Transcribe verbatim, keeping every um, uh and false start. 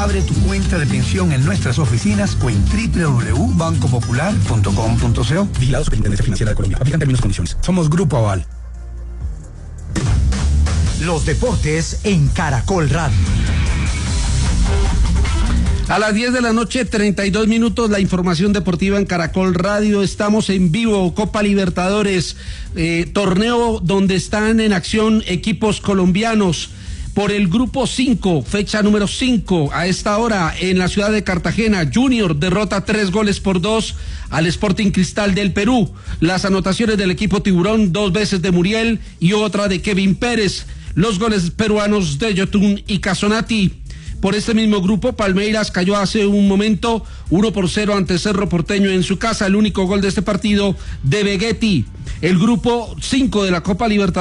Abre tu cuenta de pensión en nuestras oficinas o en doble u doble u doble u punto banco popular punto com punto co. Vigilado Superintendencia Financiera de Colombia. Aplican términos y condiciones. Somos Grupo Aval. Los deportes en Caracol Radio. A las diez de la noche, treinta y dos minutos, la información deportiva en Caracol Radio. Estamos en vivo, Copa Libertadores, eh, torneo donde están en acción equipos colombianos. Por el grupo cinco, fecha número cinco, a esta hora en la ciudad de Cartagena, Junior derrota tres goles por dos al Sporting Cristal del Perú. Las anotaciones del equipo Tiburón, dos veces de Muriel y otra de Kevin Pérez. Los goles peruanos de Yotun y Casonati. Por este mismo grupo, Palmeiras cayó hace un momento uno por cero ante Cerro Porteño en su casa. El único gol de este partido de Vegetti. El grupo cinco de la Copa Libertadores.